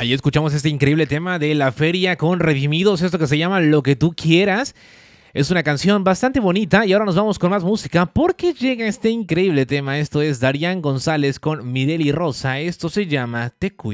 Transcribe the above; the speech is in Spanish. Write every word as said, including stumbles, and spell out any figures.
Ahí escuchamos este increíble tema de La Feria con Redimidos, esto que se llama Lo que tú quieras. Es una canción bastante bonita y ahora nos vamos con más música porque llega este increíble tema. Esto es Darían González con Mireli Rosa. Esto se llama Te Cuido.